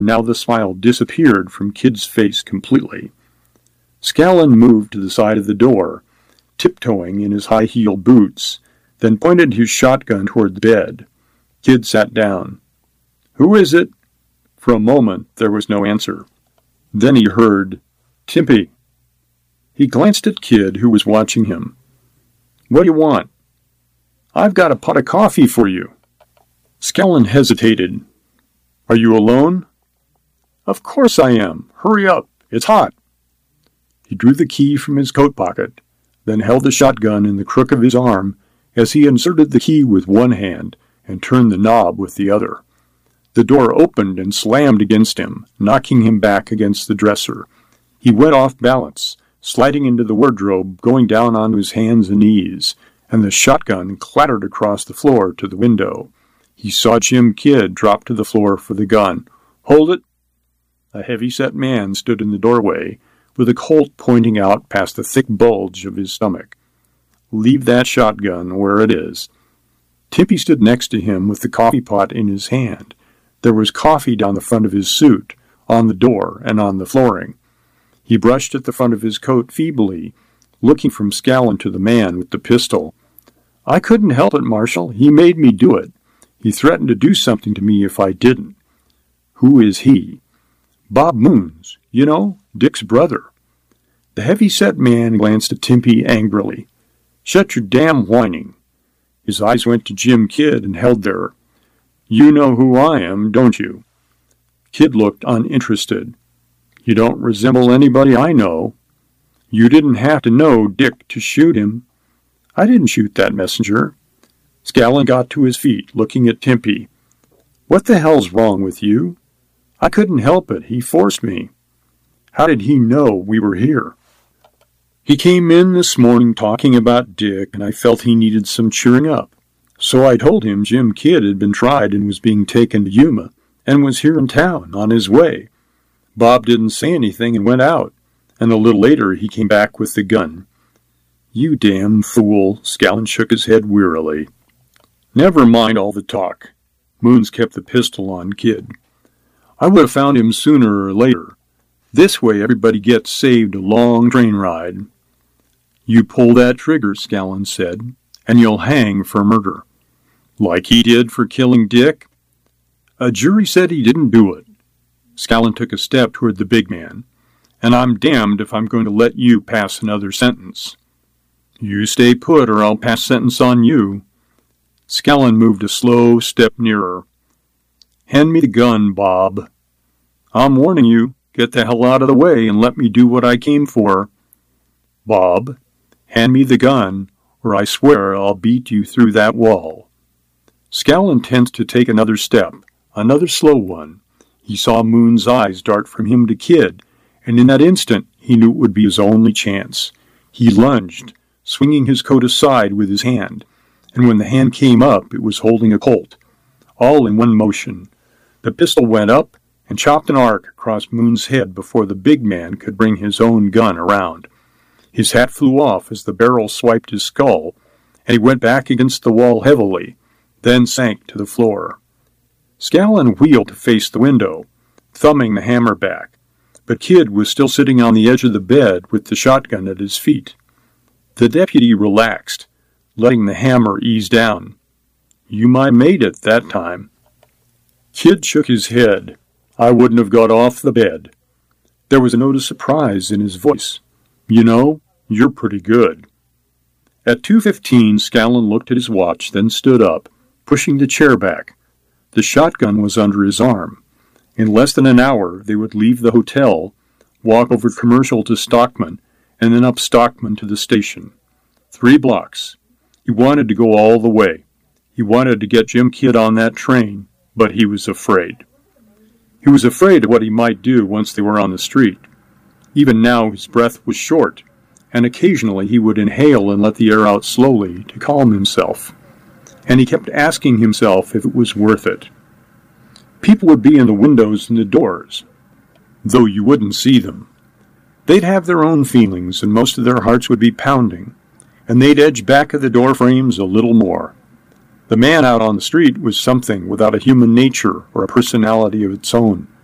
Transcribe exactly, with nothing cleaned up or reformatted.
Now the smile disappeared from Kid's face completely. Scallon moved to the side of the door, tiptoeing in his high-heeled boots, then pointed his shotgun toward the bed. Kid sat down. "Who is it?" For a moment there was no answer. Then he heard, "Timpy." He glanced at Kid, who was watching him. "What do you want?" "I've got a pot of coffee for you." Scallon hesitated. "Are you alone?" "Of course I am. Hurry up. It's hot." He drew the key from his coat pocket, then held the shotgun in the crook of his arm as he inserted the key with one hand and turned the knob with the other. The door opened and slammed against him, knocking him back against the dresser. He went off balance, sliding into the wardrobe, going down onto his hands and knees, and the shotgun clattered across the floor to the window. He saw Jim Kidd drop to the floor for the gun. "Hold it!" A heavy-set man stood in the doorway, with a Colt pointing out past the thick bulge of his stomach. "Leave that shotgun where it is." Timpy stood next to him with the coffee pot in his hand. There was coffee down the front of his suit, on the door, and on the flooring. He brushed at the front of his coat feebly, looking from Scallon to the man with the pistol. "I couldn't help it, Marshal. He made me do it. He threatened to do something to me if I didn't." "Who is he?" "Bob Moons. You know, Dick's brother." The heavy-set man glanced at Timpy angrily. "Shut your damn whining." His eyes went to Jim Kidd and held there. "You know who I am, don't you?" Kidd looked uninterested. "You don't resemble anybody I know." "You didn't have to know Dick to shoot him." "I didn't shoot that messenger." Scallon got to his feet, looking at Timpy. "What the hell's wrong with you?" "I couldn't help it. He forced me." "How did he know we were here?" "He came in this morning talking about Dick, and I felt he needed some cheering up. So I told him Jim Kidd had been tried and was being taken to Yuma, and was here in town, on his way. Bob didn't say anything and went out, and a little later he came back with the gun." "You damn fool," Scallon shook his head wearily. "Never mind all the talk." Moons kept the pistol on Kidd. "I would have found him sooner or later. This way everybody gets saved a long train ride." "You pull that trigger," Scallon said, "and you'll hang for murder." "Like he did for killing Dick?" "A jury said he didn't do it." Scallon took a step toward the big man. "And I'm damned if I'm going to let you pass another sentence." "You stay put or I'll pass sentence on you." Scallon moved a slow step nearer. "Hand me the gun, Bob." "I'm warning you. Get the hell out of the way and let me do what I came for." "Bob, hand me the gun, or I swear I'll beat you through that wall." Scallon tensed to take another step, another slow one. He saw Moon's eyes dart from him to Kidd, and in that instant he knew it would be his only chance. He lunged, swinging his coat aside with his hand, and when the hand came up it was holding a Colt. All in one motion. The pistol went up and chopped an arc across Moon's head before the big man could bring his own gun around. His hat flew off as the barrel swiped his skull, and he went back against the wall heavily, then sank to the floor. Scallon wheeled to face the window, thumbing the hammer back, but Kidd was still sitting on the edge of the bed with the shotgun at his feet. The deputy relaxed, letting the hammer ease down. "You might have made it that time." Kidd shook his head. "I wouldn't have got off the bed." There was a note of surprise in his voice. "You know, you're pretty good." At two fifteen, Scallon looked at his watch, then stood up, pushing the chair back. The shotgun was under his arm. In less than an hour, they would leave the hotel, walk over Commercial to Stockman, and then up Stockman to the station. Three blocks. He wanted to go all the way. He wanted to get Jim Kidd on that train, but he was afraid. He was afraid of what he might do once they were on the street. Even now his breath was short, and occasionally he would inhale and let the air out slowly to calm himself. And he kept asking himself if it was worth it. People would be in the windows and the doors, though you wouldn't see them. They'd have their own feelings, and most of their hearts would be pounding, and they'd edge back of the door frames a little more. The man out on the street was something without a human nature or a personality of its own.